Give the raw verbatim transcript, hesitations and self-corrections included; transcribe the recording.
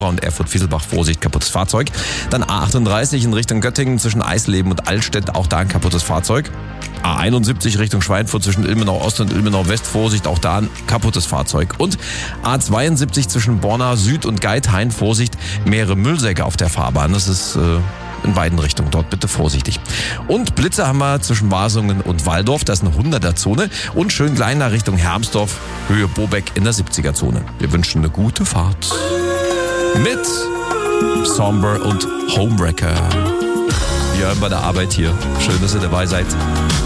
und Erfurt-Fieselbach, Vorsicht, kaputtes Fahrzeug. Dann A achtunddreißig in Richtung Göttingen zwischen Eisleben und Altstedt, auch da ein kaputtes Fahrzeug. A einundsiebzig Richtung Schweinfurt zwischen Ilmenau Ost und Ilmenau West, Vorsicht, auch da ein kaputtes Fahrzeug. Und A zweiundsiebzig zwischen Borna Süd und Geithain, Vorsicht, mehrere Müllsäcke auf der Fahrbahn. Das ist äh, in beiden Richtungen, dort bitte vorsichtig. Und Blitze haben wir zwischen Wasungen und Walldorf, das ist eine hunderter-Zone. Und schön klein nach Richtung Hermsdorf, Höhe Bobeck in der siebziger-Zone. Wir wünschen eine gute Fahrt. Mit Somber und Homewrecker. Wir hören bei der Arbeit hier. Schön, dass ihr dabei seid.